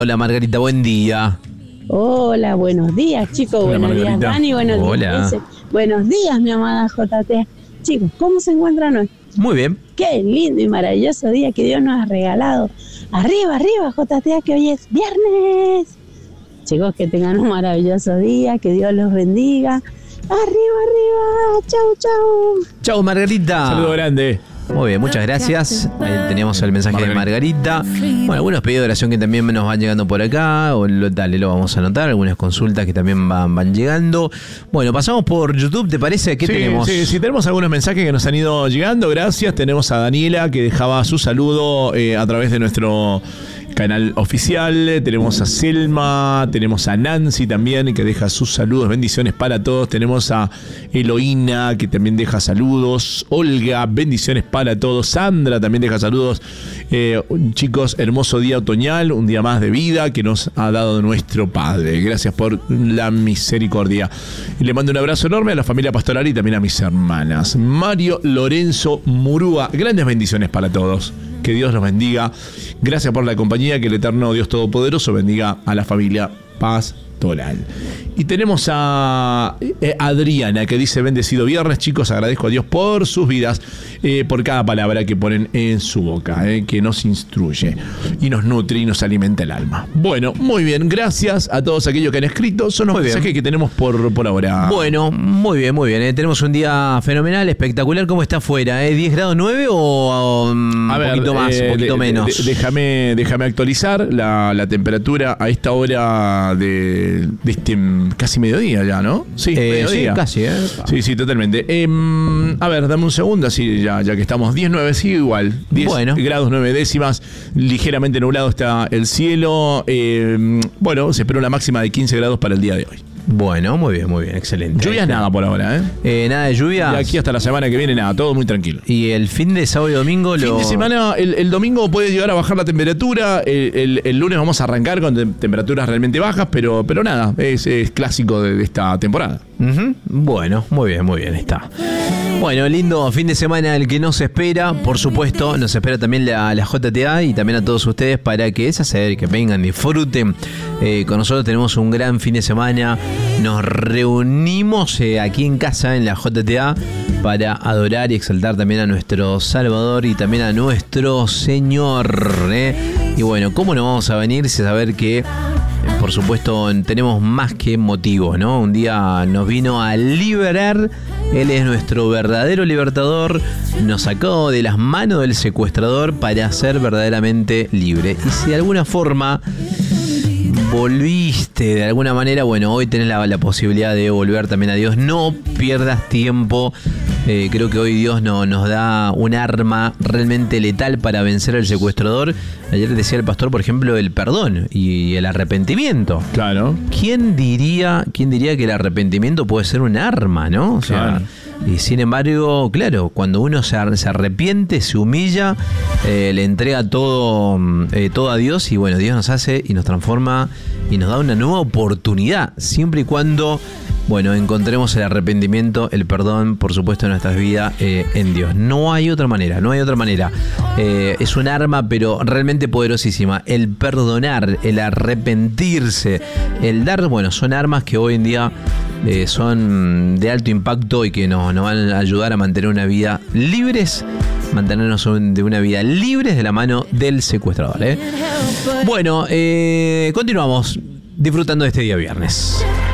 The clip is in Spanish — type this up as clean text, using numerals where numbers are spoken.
Hola Margarita, buen día. Hola, buenos días, chicos. Hola, buenos Margarita. días, Dani. Buenos Hola. días, Jesse. Buenos días, mi amada JT. Chicos, ¿cómo se encuentran hoy? Muy bien. Qué lindo y maravilloso día que Dios nos ha regalado. Arriba, arriba, JT, que hoy es viernes. Chicos, que tengan un maravilloso día, que Dios los bendiga. Arriba, arriba. Chau, chau. Chau Margarita. Saludo grande. Muy bien, muchas gracias. Ahí teníamos el mensaje de Margarita. Bueno, algunos pedidos de oración que también nos van llegando por acá. Dale, lo vamos a anotar. Algunas consultas que también van llegando. Bueno, pasamos por YouTube, ¿te parece? ¿Qué tenemos? Sí, tenemos algunos mensajes que nos han ido llegando. Gracias. Tenemos a Daniela que dejaba su saludo a través de nuestro canal oficial. Tenemos a Selma, tenemos a Nancy también que deja sus saludos, bendiciones para todos. Tenemos a Eloína que también deja saludos. Olga, bendiciones para todos. Sandra también deja saludos. Chicos, hermoso día otoñal, un día más de vida que nos ha dado nuestro Padre. Gracias por la misericordia. Y le mando un abrazo enorme a la familia pastoral y también a mis hermanas. Mario Lorenzo Murúa, grandes bendiciones para todos. Que Dios los bendiga. Gracias por la compañía. Que el eterno Dios Todopoderoso bendiga a la familia pastoral. Y tenemos a Adriana que dice: bendecido viernes, chicos. Agradezco a Dios por sus vidas, por cada palabra que ponen en su boca, que nos instruye y nos nutre y nos alimenta el alma. Bueno, muy bien. Gracias a todos aquellos que han escrito. Son los mensajes que tenemos por ahora. Bueno, muy bien, muy bien. Tenemos un día fenomenal, espectacular. ¿Cómo está afuera? ¿10 grados 9 o un poquito más, un poquito menos? Déjame actualizar la temperatura a esta hora de este casi mediodía ya, ¿no? Sí, mediodía. Sí, casi, Sí, totalmente. A ver, dame un segundo, así ya que estamos 10-9, sí, igual. 10 grados 9 décimas, ligeramente nublado está el cielo. Bueno, se espera una máxima de 15 grados para el día de hoy. Bueno, muy bien, excelente. Lluvias nada por ahora, nada de lluvia. De aquí hasta la semana que viene nada, todo muy tranquilo. Y el fin de sábado y domingo fin de semana, el domingo puede llegar a bajar la temperatura. El lunes vamos a arrancar con temperaturas realmente bajas, pero nada, es clásico de esta temporada. Bueno, muy bien, está. Bueno, lindo fin de semana el que nos espera. Por supuesto, nos espera también la JTA y también a todos ustedes para que se acerquen, que vengan, disfruten. Con nosotros tenemos un gran fin de semana. Nos reunimos aquí en casa, en la JTA, para adorar y exaltar también a nuestro Salvador y también a nuestro Señor. Y bueno, ¿cómo no vamos a venir sin saber que, por supuesto, tenemos más que motivos, ¿no? Un día nos vino a liberar. Él es nuestro verdadero libertador. Nos sacó de las manos del secuestrador para ser verdaderamente libre. Y si de alguna forma volviste de alguna manera, bueno, hoy tenés la posibilidad de volver también a Dios. No pierdas tiempo. Creo que hoy Dios nos da un arma realmente letal para vencer al secuestrador. Ayer decía el pastor, por ejemplo, el perdón y el arrepentimiento. Claro. ¿Quién diría que el arrepentimiento puede ser un arma, no? O sea, claro. Y sin embargo, claro, cuando uno se arrepiente, se humilla, le entrega todo a Dios, y bueno, Dios nos hace y nos transforma y nos da una nueva oportunidad, siempre y cuando, bueno, encontremos el arrepentimiento, el perdón, por supuesto, en nuestras vidas en Dios. No hay otra manera. Es un arma, pero realmente poderosísima. El perdonar, el arrepentirse, el dar, bueno, son armas que hoy en día son de alto impacto y que nos van a ayudar a mantener una vida libres, mantenernos de una vida libres de la mano del secuestrador. Bueno, continuamos disfrutando de este día viernes.